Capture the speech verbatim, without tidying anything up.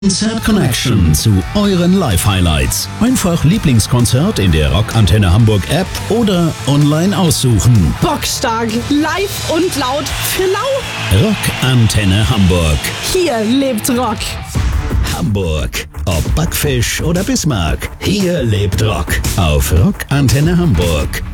Konzert Connection zu euren Live-Highlights. Einfach Lieblingskonzert in der Rockantenne Hamburg App oder online aussuchen. Bockstark, live und laut für lau. Rockantenne Hamburg. Hier lebt Rock. Hamburg. Ob Backfisch oder Bismarck. Hier lebt Rock. Auf Rockantenne Hamburg.